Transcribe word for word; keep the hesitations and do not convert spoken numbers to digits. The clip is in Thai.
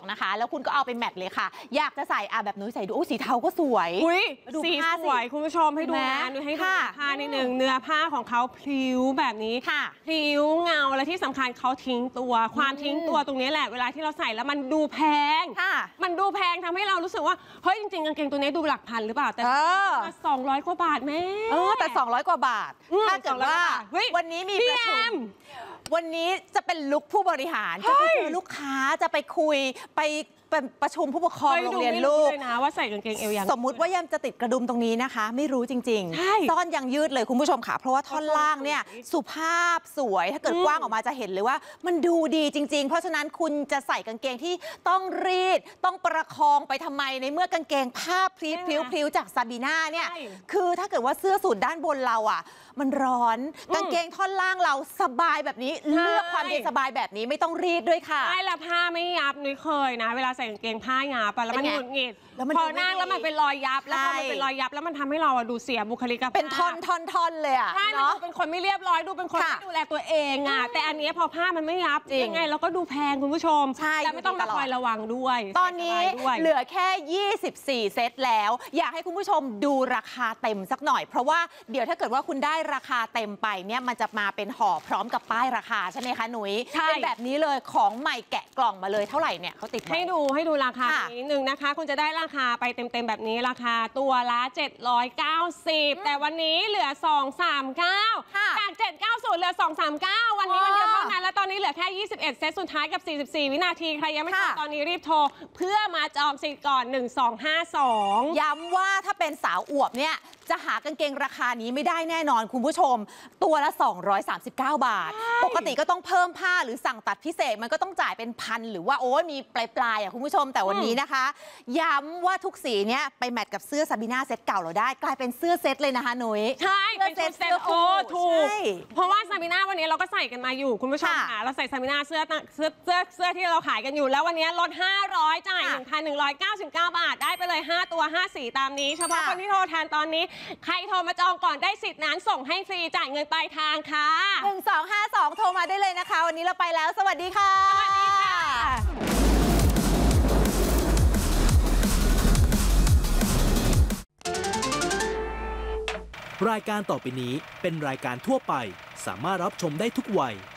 นะคะแล้วคุณก็เอาไปแมทเลยค่ะอยากจะใส่อ่ะแบบนุ้ยใส่ดูสีเทาก็สวยดูสีสวยคุณผู้ชมให้ดูนะดูให้ดูผ้านิดนึงเนื้อผ้าของเขาพลิ้วแบบนี้พลิ้วเงาและที่สำคัญเขาทิ้งตัวความทิ้งตัวตรงนี้แหละเวลาที่เราใส่แล้วมันดูแพงมันดูแพงทำให้เรารู้สึกว่าเฮ้ยจริงๆกางเกงตัวนี้ดูหลักพันหรือเปล่าแต่สองร้อยกว่าบาทแม่เออแต่สองร้อยกว่าบาทถ้าเกิดว่าวันนี้มีประชุมวันนี้จะเป็นลุคผู้บริหารจะไปเจอลูกค้าจะไปคุยไปประชุมผู้ปกครองโรงเรียนลูกนะว่าใส่กางเกงเอวยาวสมมุติว่ายังจะติดกระดุมตรงนี้นะคะไม่รู้จริงๆซ่อนยังยืดเลยคุณผู้ชมค่ะเพราะว่าท่อนล่างเนี่ยสุภาพสวยถ้าเกิดกว้างออกมาจะเห็นเลยว่ามันดูดีจริงๆเพราะฉะนั้นคุณจะใส่กางเกงที่ต้องรีดต้องประคองไปทำไมในเมื่อกางเกงผ้าพลิ้วพลิ้วจากซาบีน่าเนี่ยคือถ้าเกิดว่าเสื้อสูทด้านบนเราอ่ะมันร้อนกางเกงท่อนล่างเราสบายแบบนี้เลือกความเย็นสบายแบบนี้ไม่ต้องรีดด้วยค่ะใช่แล้วผ้าไม่ยับนุ้ยเคยนะเวลาใส่กางเกงผ้ายับแล้วมันหงุดหงิดพอนั่งแล้วมันเป็นรอยยับแล้วพอมันเป็นรอยยับแล้วมันทำให้เราดูเสียบุคลิกภาพเป็นท่อนท่อนท่อนเลยอ่ะใช่ดูเป็นคนไม่เรียบร้อยดูเป็นคนไม่ดูแลตัวเองอ่ะแต่อันนี้พอผ้ามันไม่ยับยังไงเราก็ดูแพงคุณผู้ชมแต่ไม่ต้องคอยระวังด้วยตอนนี้เหลือแค่ยี่สิบสี่เซตแล้วอยากให้คุณผู้ชมดูราคาเต็มสักหน่อยเพราะว่าเดี๋ยวถ้าเกิดว่าคุณได้ราคาเต็มไปเนี่ยมันจะมาเป็นห่อพร้อมกับป้ายราคาใช่ไหมคะหนุ่ยเป็นแบบนี้เลยของใหม่แกะกล่องมาเลยเท่าไหร่เนี่ยเขาติดให้ดูให้ดูราคานิดนึงนะคะคุณจะได้ราคาไปเต็มๆแบบนี้ราคาตัวละเจ็ดร้อยเก้าสิบแต่วันนี้เหลือสองร้อยสามสิบเก้าจากเจ็ดร้อยเก้าสิบเหลือสองร้อยสามสิบเก้าวันนี้วันเดียวเท่านั้นแล้วตอนนี้เหลือแค่ยี่สิบเอ็ดเซตสุดท้ายกับสี่สิบสี่วินาทีใครยังไม่จองตอนนี้รีบโทรเพื่อมาจองสิทธิ์ก่อนหนึ่งสองห้าสองย้ำว่าถ้าเป็นสาวอวบเนี่ยจะหากางเกงราคานี้ไม่ได้แน่นอนคุณผู้ชมตัวละสองร้อยสามสิบเก้าบาทปกติก็ต้องเพิ่มผ้าหรือสั่งตัดพิเศษมันก็ต้องจ่ายเป็นพันหรือว่าโอ้ยมีปลายๆอ่ะคุณผู้ชมแต่วันนี้นะคะย้ำว่าทุกสีเนี้ยไปแมทกับเสื้อซาบีน่าเซตเก่าเราได้กลายเป็นเสื้อเซตเลยนะคะหนุ่ยใช่เป็นเซตเซตโอ้ถูกเพราะว่าซาบีน่าวันนี้เราก็ใส่กันมาอยู่คุณผู้ชมค่ะเราใส่ซาบีน่าเสื้อเสื้อเสื้อเสื้อที่เราขายกันอยู่แล้ววันนี้ลดห้าร้อยจ่าย หนึ่งพันหนึ่งร้อยเก้าสิบเก้า บาทได้ไปเลยห้าตัวห้าสีตามนี้เฉพาะคนที่โทรแทนตอนนี้ใครโทรมาจองก่อนได้สิทธิ์นั้นส่งให้ฟรีจ่ายเงินปลายทางค่ะหนึ่งสองห้าสองโทรมาได้เลยนะคะวันนี้เราไปแล้วสวัสดีค่ะสวัสดีค่ะรายการต่อไปนี้เป็นรายการทั่วไปสามารถรับชมได้ทุกวัย